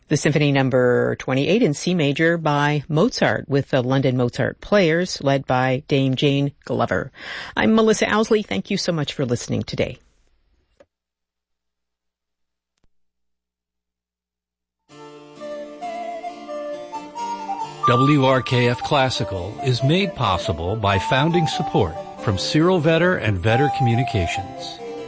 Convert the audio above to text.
The Symphony Number 28 in C major by Mozart with the London Mozart Players led by Dame Jane Glover. I'm Melissa Owsley. Thank you so much for listening today. WRKF Classical is made possible by founding support from Cyril Vetter and Vetter Communications.